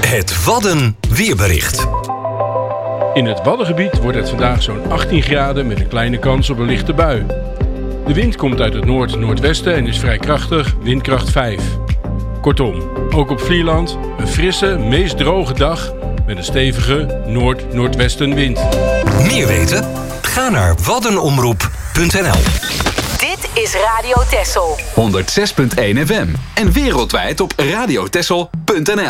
Het Wadden weerbericht. In het Waddengebied wordt het vandaag zo'n 18 graden met een kleine kans op een lichte bui. De wind komt uit het noord-noordwesten en is vrij krachtig, windkracht 5. Kortom, ook op Vlieland een frisse, meest droge dag met een stevige noord-noordwestenwind. Meer weten? Ga naar waddenomroep.nl. Dit is Radio Texel. 106.1 FM en wereldwijd op radiotexel.nl.